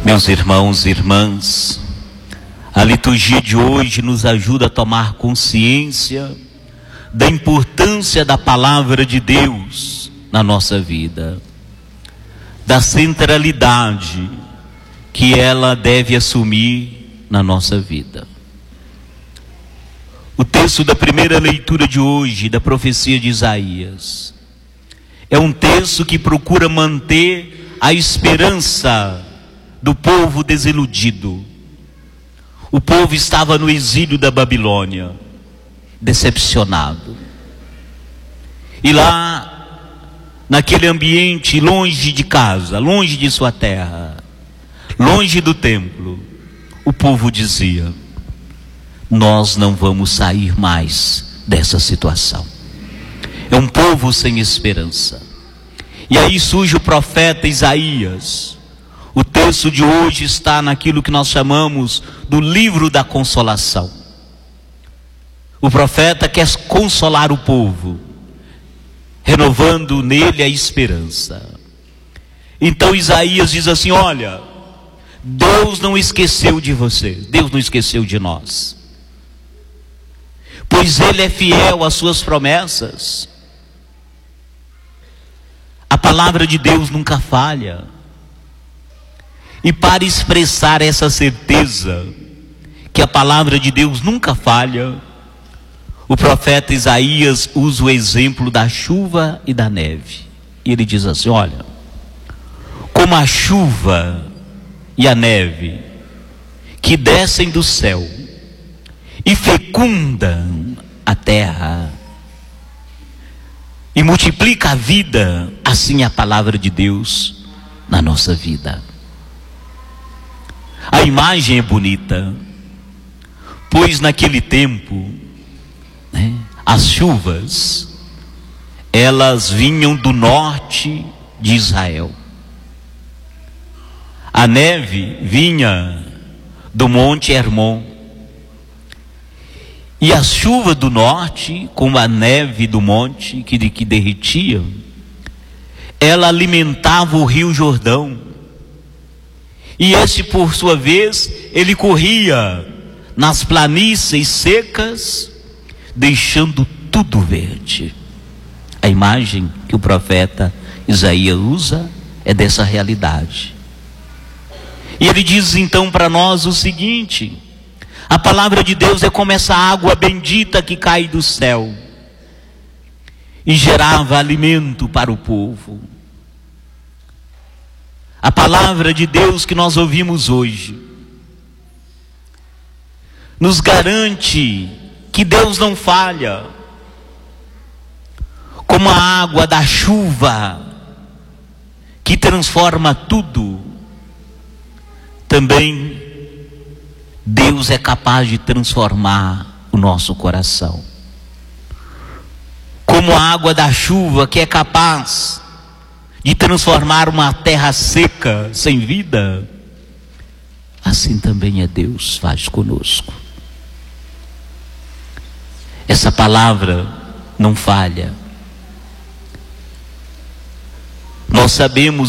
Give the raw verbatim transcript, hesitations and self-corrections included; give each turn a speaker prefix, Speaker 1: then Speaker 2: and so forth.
Speaker 1: Meus irmãos e irmãs, a liturgia de hoje nos ajuda a tomar consciência da importância da palavra de Deus na nossa vida, da centralidade que ela deve assumir na nossa vida. O texto da primeira leitura de hoje, da profecia de Isaías, é um texto que procura manter a esperança do povo desiludido. O povo estava no exílio da Babilônia, decepcionado. E lá, naquele ambiente, longe de casa, longe de sua terra, longe do templo, o povo dizia: nós não vamos sair mais dessa situação. É um povo sem esperança. E aí surge o profeta Isaías. O texto de hoje está naquilo que nós chamamos do livro da consolação. O profeta quer consolar o povo, renovando nele a esperança. Então Isaías diz assim: olha, Deus não esqueceu de você, Deus não esqueceu de nós, pois Ele é fiel às suas promessas. A palavra de Deus nunca falha. E para expressar essa certeza que a palavra de Deus nunca falha, o profeta Isaías usa o exemplo da chuva e da neve. E ele diz assim: olha, como a chuva e a neve que descem do céu e fecundam a terra e multiplica a vida, assim é a palavra de Deus na nossa vida. A imagem é bonita, pois naquele tempo, né, as chuvas, elas vinham do norte de Israel. A neve vinha do Monte Hermon. E a chuva do norte, como a neve do monte que, que derretia, ela alimentava o rio Jordão. E esse, por sua vez, ele corria nas planícies secas, deixando tudo verde. A imagem que o profeta Isaías usa é dessa realidade. E ele diz então para nós o seguinte: a palavra de Deus é como essa água bendita que cai do céu e gerava alimento para o povo. A palavra de Deus que nós ouvimos hoje nos garante que Deus não falha. Como a água da chuva que transforma tudo, também Deus é capaz de transformar o nosso coração. Como a água da chuva que é capaz de transformar uma terra seca, sem vida, assim também é Deus, faz conosco. Essa palavra não falha. Nós sabemos